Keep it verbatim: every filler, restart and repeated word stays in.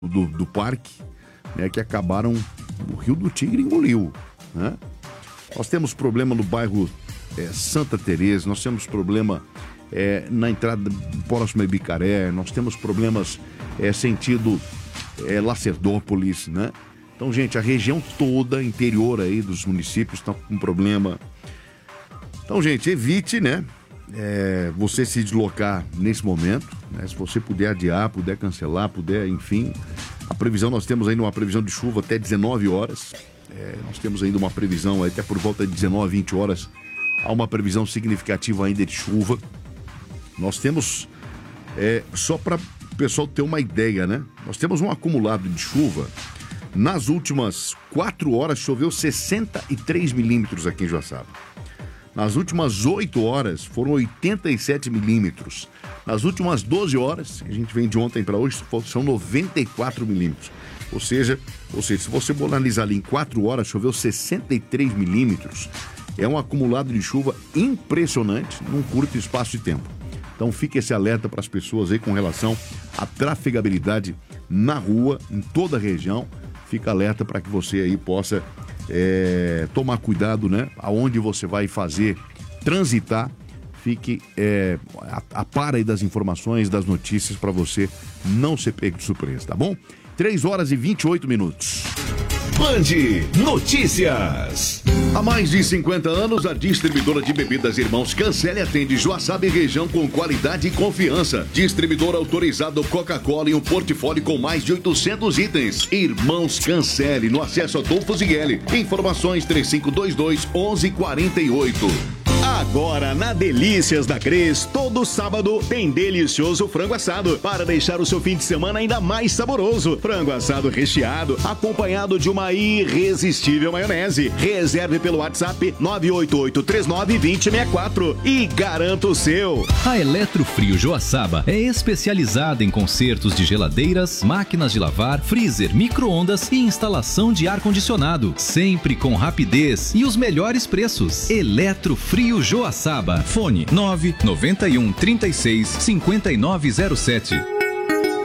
do, do parque, né, que acabaram, o Rio do Tigre engoliu, né? Nós temos problema no bairro é, Santa Teresa, nós temos problema é, na entrada próxima a Ibicaré, nós temos problemas é, sentido é, Lacerdópolis, né? Então, gente, a região toda, interior aí dos municípios, está com problema. Então, gente, evite, né? É, você se deslocar nesse momento, né? Se você puder adiar, puder cancelar, puder, enfim. A previsão, nós temos ainda uma previsão de chuva até dezenove horas. É, nós temos ainda uma previsão até por volta de dezenove, vinte horas. Há uma previsão significativa ainda de chuva. Nós temos, é, só para o pessoal ter uma ideia, né? Nós temos um acumulado de chuva. Nas últimas quatro horas choveu sessenta e três milímetros aqui em Joaçaba. Nas últimas oito horas foram oitenta e sete milímetros. Nas últimas doze horas, a gente vem de ontem para hoje, são noventa e quatro milímetros. Ou seja, ou seja, se você for analisar ali em quatro horas, choveu sessenta e três milímetros. É um acumulado de chuva impressionante num curto espaço de tempo. Então fique esse alerta para as pessoas aí com relação à trafegabilidade na rua, em toda a região. Fica alerta para que você aí possa é, tomar cuidado, né? Aonde você vai fazer, transitar, fique é, a, a par aí das informações, das notícias, para você não ser pego de surpresa, tá bom? três horas e vinte e oito minutos. Band Notícias. Há mais de cinquenta anos, a distribuidora de bebidas Irmãos Cancele atende Joaçaba e região com qualidade e confiança. Distribuidor autorizado Coca-Cola em um portfólio com mais de oitocentos itens. Irmãos Cancele, no acesso Adolfo Zigueli. Informações três cinco dois dois, onze quarenta e oito. Agora na Delícias da Cres, todo sábado tem delicioso frango assado para deixar o seu fim de semana ainda mais saboroso. Frango assado recheado, acompanhado de uma irresistível maionese. Reserve pelo WhatsApp nove oito oito três nove dois zero seis quatro e garanta o seu. A Eletrofrio Joaçaba é especializada em consertos de geladeiras, máquinas de lavar, freezer, micro-ondas e instalação de ar-condicionado, sempre com rapidez e os melhores preços. Eletrofrio Joaçaba. Fone nove nove um, trinta e seis, cinquenta e nove zero sete.